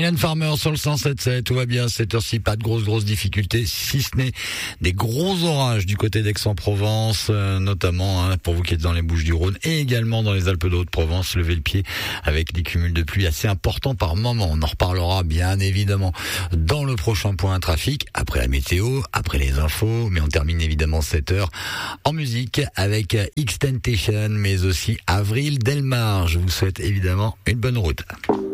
Mylène Farmer sur le 107.7, tout va bien, cette heure-ci, pas de grosses difficultés, si ce n'est des gros orages du côté d'Aix-en-Provence, notamment pour vous qui êtes dans les Bouches-du-Rhône et également dans les Alpes de Haute-Provence. Levez le pied avec des cumuls de pluie assez importants par moment. On en reparlera bien évidemment dans le prochain point trafic, après la météo, après les infos, mais on termine évidemment cette heure en musique avec XXXTentacion, mais aussi Avril Delmar. Je vous souhaite évidemment une bonne route.